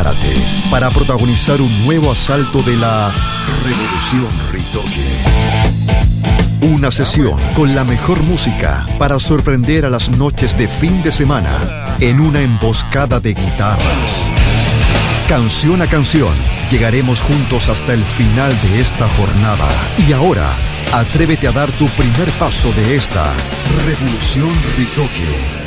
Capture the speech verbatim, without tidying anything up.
Prepárate para protagonizar un nuevo asalto de la Revolución Ritoque. Una sesión con la mejor música para sorprender a las noches de fin de semana en una emboscada de guitarras. Canción a canción, llegaremos juntos hasta el final de esta jornada. Y ahora, atrévete a dar tu primer paso de esta Revolución Ritoque.